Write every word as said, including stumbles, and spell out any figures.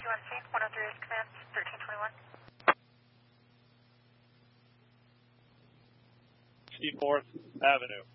you on scene? one oh three is command, thirteen twenty-one. Seaforth Avenue.